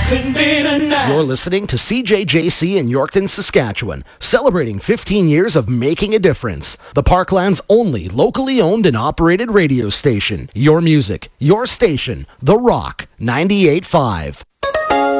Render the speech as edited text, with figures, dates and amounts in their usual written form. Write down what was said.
Couldn't be tonight. You're listening to CJJC in Yorkton, Saskatchewan, celebrating 15 years of making a difference. The Parkland's only locally owned and operated radio station. Your music, your station, The Rock 98.5.